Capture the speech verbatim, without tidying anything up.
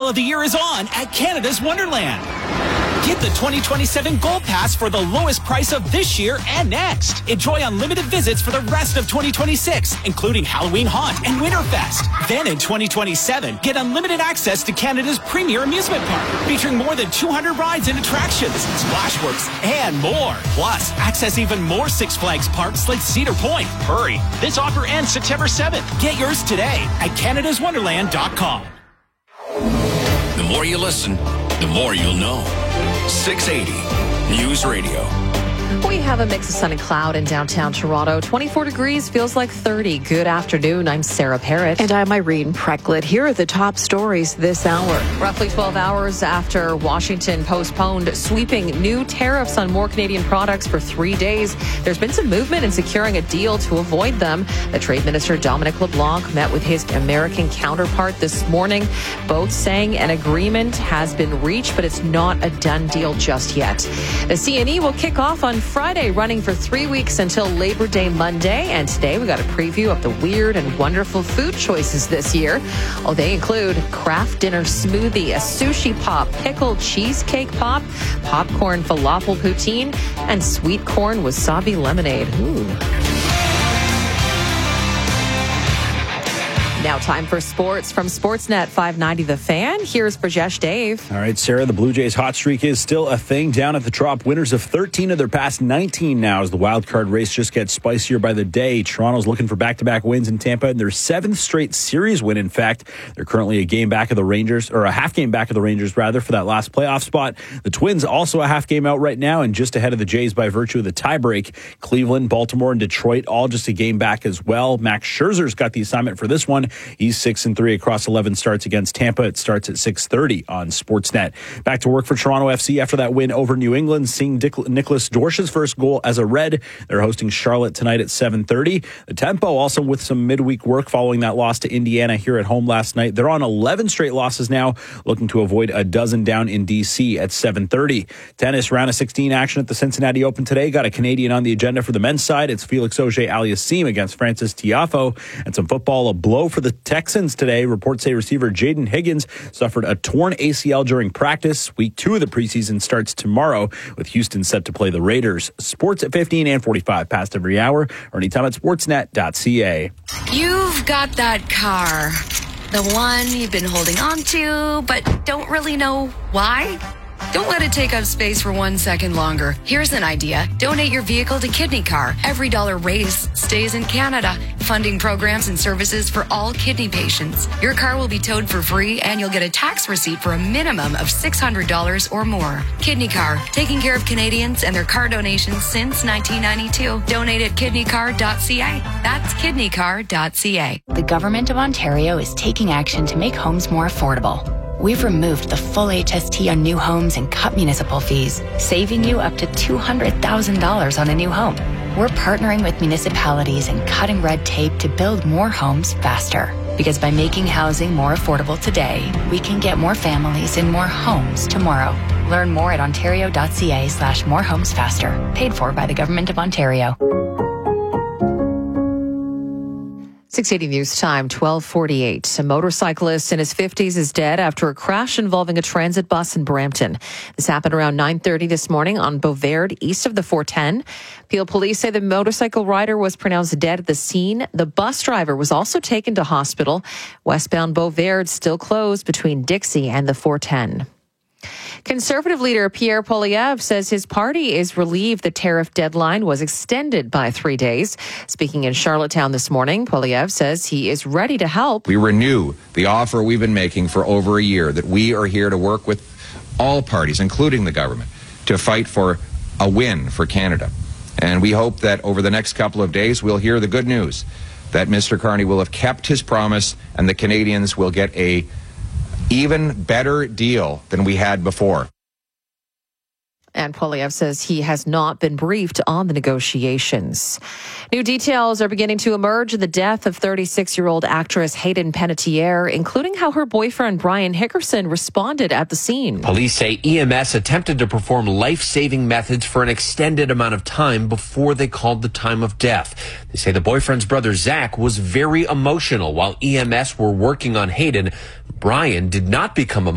of the year is on at Canada's Wonderland. Get the twenty twenty-seven Gold Pass for the lowest price of this year and next. Enjoy unlimited visits for the rest of twenty twenty-six, including Halloween Haunt and Winterfest. Then in twenty twenty-seven, get unlimited access to Canada's premier amusement park, featuring more than two hundred rides and attractions, Splashworks, and more. Plus, access even more Six Flags parks like Cedar Point. Hurry, this offer ends September seventh. Get yours today at canada's wonderland dot com. The more you listen, the more you'll know. six eighty News Radio. We have a mix of sun and cloud in downtown Toronto. twenty-four degrees, feels like thirty. Good afternoon. I'm Sarah Parrott. And I'm Irene Precklett. Here are the top stories this hour. Roughly twelve hours after Washington postponed sweeping new tariffs on more Canadian products for three days, there's been some movement in securing a deal to avoid them. The Trade Minister, Dominic LeBlanc, met with his American counterpart this morning, both saying an agreement has been reached, but it's not a done deal just yet. The C N E will kick off on Friday, running for three weeks until Labor Day Monday. And today we got a preview of the weird and wonderful food choices this year. Oh, they include craft dinner smoothie, a sushi pop, pickled cheesecake pop, popcorn falafel poutine, and sweet corn wasabi lemonade. Ooh. Now time for sports from Sportsnet five ninety The Fan. Here's Brajesh Dave. All right, Sarah, the Blue Jays hot streak is still a thing down at the Trop. Winners of thirteen of their past nineteen now as the wild card race just gets spicier by the day. Toronto's looking for back-to-back wins in Tampa and their seventh straight series win. In fact, they're currently a game back of the Rangers, or a half game back of the Rangers, rather, for that last playoff spot. The Twins also a half game out right now and just ahead of the Jays by virtue of the tiebreak. Cleveland, Baltimore, and Detroit all just a game back as well. Max Scherzer's got the assignment for this one. He's six and three across eleven starts against Tampa. It starts at six thirty on Sportsnet. Back to work for Toronto F C after that win over New England, seeing Dick- Nicholas Dorsch's first goal as a Red. They're hosting Charlotte tonight at seven thirty. The Tempo also with some midweek work following that loss to Indiana here at home last night. They're on eleven straight losses now, looking to avoid a dozen down in D C at seven thirty. Tennis, round of sixteen action at the Cincinnati Open today. Got a Canadian on the agenda for the men's side. It's Felix Auger-Aliassime against Francis Tiafoe. And some football, a blow for the Texans today. Reports say receiver Jaden Higgins suffered a torn A C L during practice. Week two of the preseason starts tomorrow, with Houston set to play the Raiders. Sports at fifteen and forty-five past every hour, or anytime at sportsnet dot c a. You've got that car, the one you've been holding on to, but don't really know why. Don't let it take up space for one second longer. Here's an idea. Donate your vehicle to Kidney Car. Every dollar raised stays in Canada, funding programs and services for all kidney patients. Your car will be towed for free, and you'll get a tax receipt for a minimum of six hundred dollars or more. Kidney Car, taking care of Canadians and their car donations since nineteen ninety-two. Donate at kidney car dot c a. That's kidney car dot c a. The Government of Ontario is taking action to make homes more affordable. We've removed the full H S T on new homes and cut municipal fees, saving you up to two hundred thousand dollars on a new home. We're partnering with municipalities and cutting red tape to build more homes faster. Because by making housing more affordable today, we can get more families in more homes tomorrow. Learn more at ontario dot c a slash more homes faster. Paid for by the Government of Ontario. six eighty News Time, twelve forty-eight. A motorcyclist in his fifties is dead after a crash involving a transit bus in Brampton. This happened around nine thirty this morning on Beauvais, east of the four ten. Peel police say the motorcycle rider was pronounced dead at the scene. The bus driver was also taken to hospital. Westbound Beauvais still closed between Dixie and the four ten. Conservative leader Pierre Poilievre says his party is relieved the tariff deadline was extended by three days. Speaking in Charlottetown this morning, Poilievre says he is ready to help. We renew the offer we've been making for over a year, that we are here to work with all parties, including the government, to fight for a win for Canada. And we hope that over the next couple of days, we'll hear the good news that Mister Carney will have kept his promise and the Canadians will get a even better deal than we had before. And Poilievre says he has not been briefed on the negotiations. New details are beginning to emerge in the death of thirty-six-year-old actress Hayden Panettiere, including how her boyfriend Brian Hickerson responded at the scene. Police say E M S attempted to perform life-saving methods for an extended amount of time before they called the time of death. They say the boyfriend's brother Zach was very emotional while E M S were working on Hayden. Brian did not become emotional.